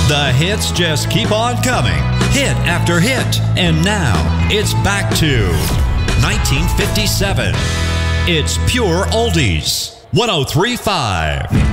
The hits just keep on coming, hit after hit. And now, it's back to 1957. It's pure oldies. 103.5.